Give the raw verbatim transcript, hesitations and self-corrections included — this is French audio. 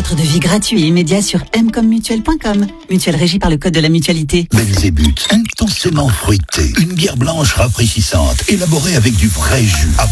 votre devis gratuit et immédiat sur m comme mutuelle point com. Mutuelle régie par le code de la mutualité. Belzébuth, intensément fruitée. Une bière blanche rafraîchissante, élaborée avec du vrai jus. À